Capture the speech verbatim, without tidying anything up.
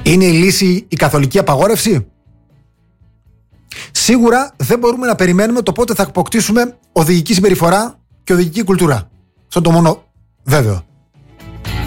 Είναι η λύση η καθολική απαγόρευση? Σίγουρα δεν μπορούμε να περιμένουμε το πότε θα αποκτήσουμε οδηγική συμπεριφορά και οδηγική κουλτούρα. Αυτό το μόνο βέβαιο.